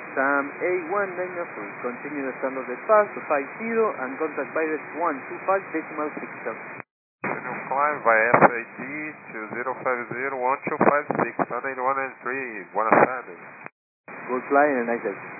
Sam A1 93, continue descendo despacio, 50 and contact by the 125.6. Continue climb by FAT 2050 1256, runway 193, Buenas tardes. Good flying and nice day.